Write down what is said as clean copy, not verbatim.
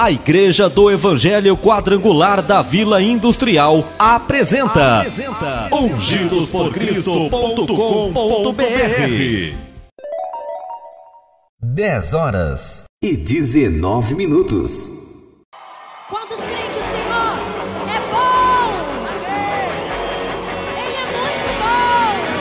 A Igreja do Evangelho Quadrangular da Vila Industrial apresenta ungidosporcristo.com.br. 10h19. Quantos creem que o Senhor é bom?